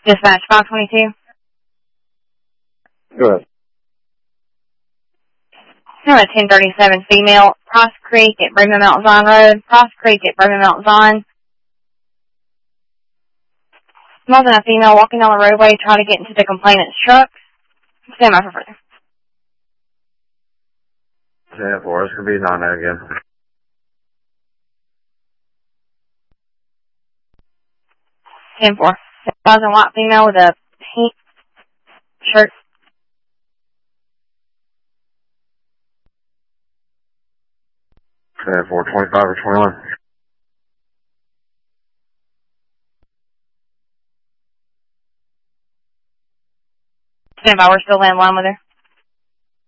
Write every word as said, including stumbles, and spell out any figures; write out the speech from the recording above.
Dispatch five twenty-two. Go ahead. Number ten thirty-seven female, Cross Creek at Bremen Mount Zion Road. Cross Creek at Bremen Mount Zion. More than a female walking down the roadway trying to get into the complainant's truck. Stand by for further. ten four, it's going to be nine again. ten four. Thousand white female with a pink shirt. ten four, twenty-five or twenty-one? Stand by, we're still landline with her.